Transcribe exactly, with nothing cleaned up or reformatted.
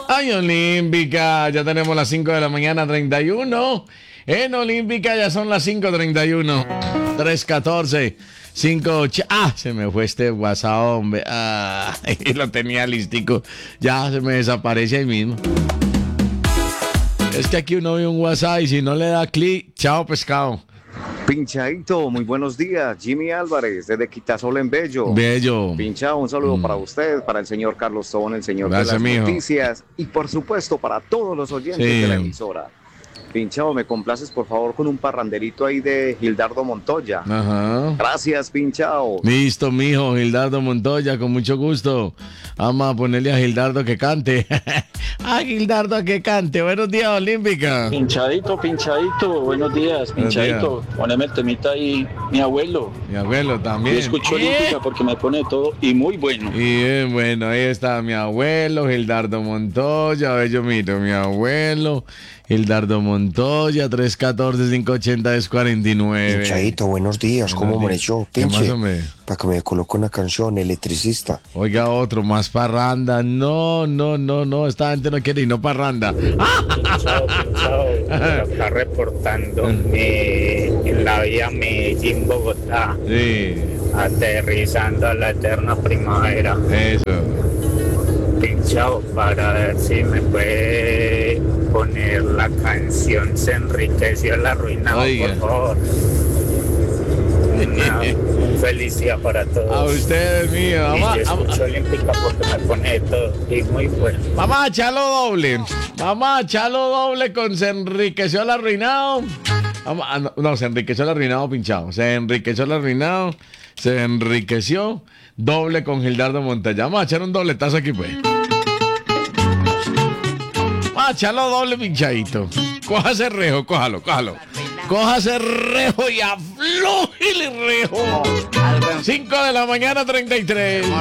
Ay, Olímpica, ya tenemos las cinco de la mañana, treinta y uno. En Olímpica ya son las cinco treinta y uno. tres catorce. cinco ocho. Ah, se me fue este WhatsApp, hombre. Ah, lo tenía listico. Ya se me desaparece ahí mismo. Es que aquí uno ve un WhatsApp y si no le da clic, chao pescado. Pinchadito, muy buenos días. Jimmy Álvarez, desde Quitasol en Bello. Bello. Pinchado, un saludo Mm. para usted, para el señor Carlos Tobón, el señor Gracias, de las mijo. noticias, y por supuesto para todos los oyentes Sí. de la emisora. Pinchado, me complaces por favor con un parranderito ahí de Gildardo Montoya. Ajá. Gracias, Pinchado. Listo, mijo, Gildardo Montoya, con mucho gusto. Vamos a ponerle a Gildardo que cante. A Gildardo que cante. Buenos días, Olímpica. Pinchadito, pinchadito, buenos días, Buenos pinchadito. Poneme el temita ahí, mi abuelo. Mi abuelo también. Yo escucho Olímpica porque me pone todo y muy bueno. Y bien, bueno, ahí está mi abuelo, Gildardo Montoya. A ver, yo miro, mi abuelo, Gildardo Montoya, tres catorce, cinco ochenta, diez cuarenta y nueve. Pinchadito, buenos días, ¿cómo Buenos amaneció? ¿Qué más, Pinche, hombre? para que me coloque una canción, Electricista. Oiga, otro, más parranda. No, no, no, no, esta gente no quiere y no parranda. Pinchado, pinchado, acá reportando eh, en la vía Medellín-Bogotá, Sí, aterrizando a la eterna primavera. eso. Pinchado para ver si me puede poner la canción Se enriqueció la ruina, Oiga. por favor. Una, un feliz día para todos. A ustedes, mío. Y Vamos, yo vamos, escucho Olímpica porque me pone de todo y muy bueno. vamos a echarlo doble. Vamos a echarlo doble con Se enriqueció el arruinado. Vamos a- no, no, se enriqueció el arruinado pinchado. Se enriqueció el arruinado. Se enriqueció doble con Gildardo Montoya. Vamos a echar un dobletazo aquí, pues. Vamos a echarlo doble pinchadito. Cójase rejo, cójalo, cójalo. Cójase rejo y afloje el rejo. cinco de la mañana, treinta y tres.